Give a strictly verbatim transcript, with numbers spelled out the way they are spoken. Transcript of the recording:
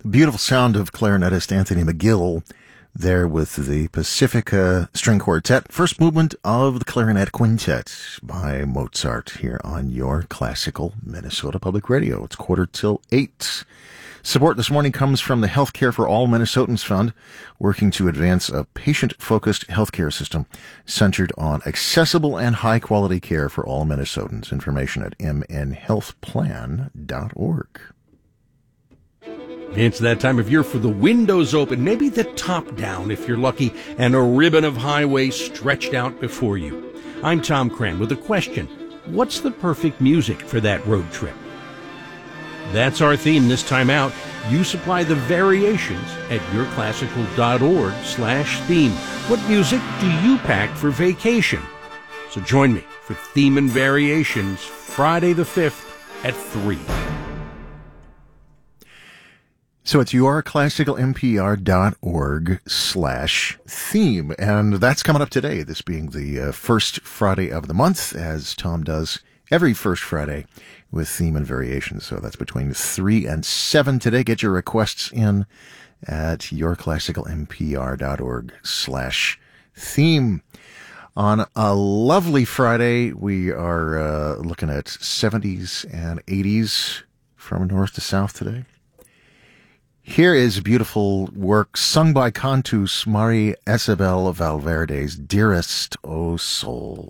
The beautiful sound of clarinetist Anthony McGill there with the Pacifica String Quartet, first movement of the Clarinet Quintet by Mozart here on your classical Minnesota Public Radio. It's quarter till eight. Support this morning comes from the Healthcare for All Minnesotans Fund, working to advance a patient-focused healthcare system centered on accessible and high-quality care for all Minnesotans. Information at m n health plan dot org. It's that time of year for the windows open, maybe the top down if you're lucky, and a ribbon of highway stretched out before you. I'm Tom Cran with a question. What's the perfect music for that road trip? That's our theme this time out. You supply the variations at yourclassical.org slash theme. What music do you pack for vacation? So join me for Theme and Variations Friday the fifth at three. So it's yourclassicalnpr.org slash theme. And that's coming up today, this being the uh, first Friday of the month, as Tom does every first Friday with theme and variations. So that's between three and seven today. Get your requests in at yourclassicalnpr.org slash theme. On a lovely Friday, we are uh, looking at seventies and eighties from north to south today. Here is beautiful work sung by Cantus, Maria Isabel Valverde's Dearest, O Soul.